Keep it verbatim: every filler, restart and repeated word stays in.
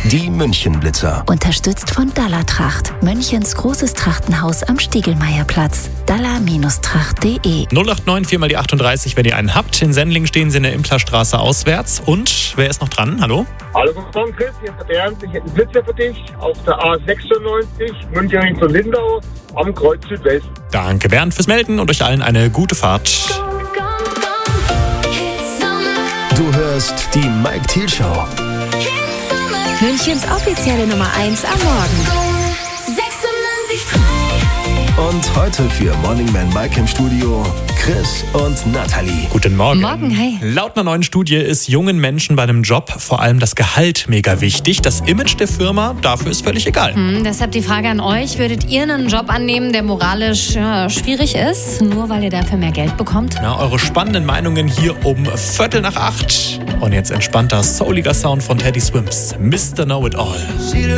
Die Münchenblitzer. Unterstützt von Dalla Tracht, Münchens großes Trachtenhaus am Stiegelmeierplatz. dalla Tracht punkt de. null acht neun vier mal die achtunddreißig, wenn ihr einen habt. In Sendling stehen sie in der Implerstraße auswärts. Und wer ist noch dran? Hallo? Hallo, guten Morgen, Chris. Hier ist der Bernd. Ich hätte einen Blitzer für dich auf der A sechsundneunzig, München Richtung Lindau, am Kreuz Südwest. Danke, Bernd, fürs Melden und euch allen eine gute Fahrt. Du hörst die Mike Thiel Show. Münchens offizielle Nummer eins am Morgen. Und heute für Morning Man Mike im Studio Chris und Nathalie. Guten Morgen. Morgen, hey. Laut einer neuen Studie ist jungen Menschen bei einem Job vor allem das Gehalt mega wichtig. Das Image der Firma, dafür ist völlig egal. Hm, deshalb die Frage an euch, würdet ihr einen Job annehmen, der moralisch ja, schwierig ist, nur weil ihr dafür mehr Geld bekommt? Ja, eure spannenden Meinungen hier um Viertel nach acht. Und jetzt entspannter, souliger Sound von Teddy Swims. Mister Know It All.